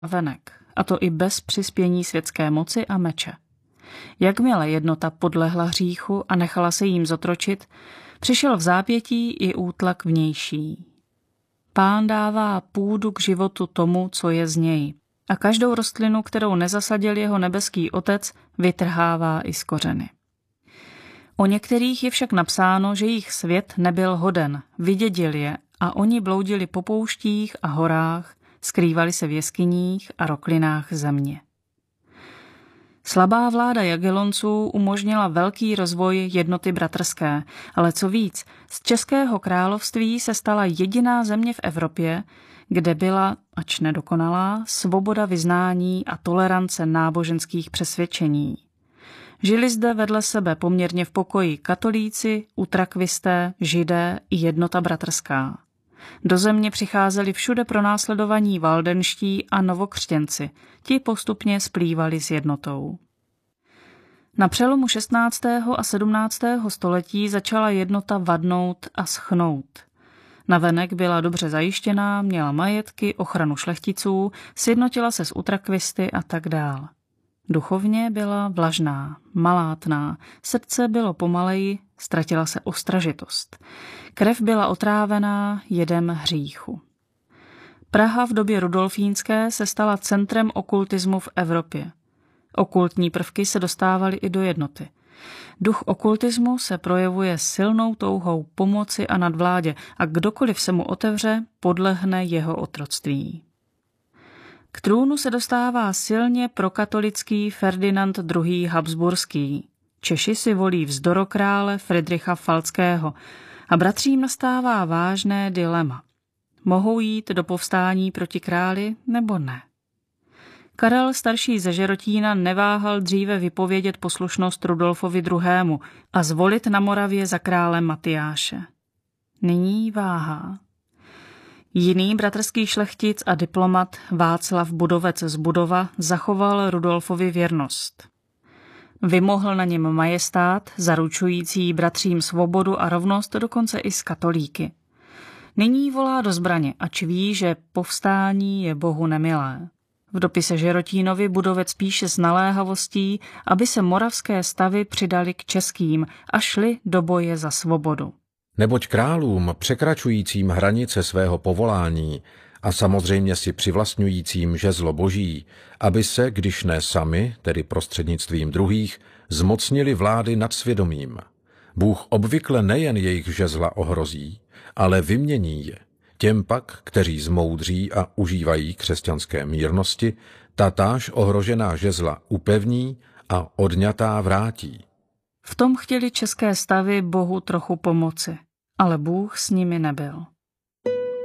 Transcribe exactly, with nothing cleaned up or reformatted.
venek, a to i bez přispění světské moci a meče. Jakmile jednota podlehla hříchu a nechala se jím zotročit, přišel v zápětí i útlak vnější. Pán dává půdu k životu tomu, co je z něj, a každou rostlinu, kterou nezasadil jeho nebeský otec, vytrhává i z kořeny. O některých je však napsáno, že jich svět nebyl hoden, vydědil je a oni bloudili po pouštích a horách, skrývali se v jeskyních a roklinách země. Slabá vláda Jagellonců umožnila velký rozvoj jednoty bratrské, ale co víc, z Českého království se stala jediná země v Evropě, kde byla, ač nedokonalá, svoboda vyznání a tolerance náboženských přesvědčení. Žili zde vedle sebe poměrně v pokoji katolíci, utrakvisté, židé i jednota bratrská. Do země přicházeli všude pronásledovaní valdenští a novokřtěnci, ti postupně splývali s jednotou. Na přelomu šestnáctého a sedmnáctého století začala jednota vadnout a schnout. Navenek byla dobře zajištěná, měla majetky, ochranu šlechticů, sjednotila se s utrakvisty a tak dál. Duchovně byla vlažná, malátná, srdce bylo pomaleji, ztratila se ostražitost. Krev byla otrávená jedem hříchu. Praha v době rudolfínské se stala centrem okultismu v Evropě. Okultní prvky se dostávaly i do jednoty. Duch okultismu se projevuje silnou touhou pomoci a nadvládě a kdokoliv se mu otevře, podlehne jeho otroctví. K trůnu se dostává silně prokatolický Ferdinand druhý. Habsburský. Češi si volí vzdorokrále Fridricha Falckého a bratřím nastává vážné dilema. Mohou jít do povstání proti králi nebo ne? Karel starší ze Žerotína neváhal dříve vypovědět poslušnost Rudolfovi druhému. a zvolit na Moravě za krále Matyáše. Nyní váhá. Jiný bratrský šlechtic a diplomat Václav Budovec z Budova zachoval Rudolfovi věrnost. Vymohl na něm majestát, zaručující bratřím svobodu a rovnost dokonce i s katolíky. Nyní volá do zbraně, ač ví, že povstání je Bohu nemilé. V dopise Žerotínovi Budovec píše s naléhavostí, aby se moravské stavy přidali k českým a šli do boje za svobodu. Neboť králům překračujícím hranice svého povolání a samozřejmě si přivlastňujícím žezlo boží, aby se, když ne sami, tedy prostřednictvím druhých, zmocnili vlády nad svědomím. Bůh obvykle nejen jejich žezla ohrozí, ale vymění je. Těm pak, kteří zmoudří a užívají křesťanské mírnosti, tatáž ohrožená žezla upevní a odňatá vrátí. V tom chtěli české stavy Bohu trochu pomoci, ale Bůh s nimi nebyl.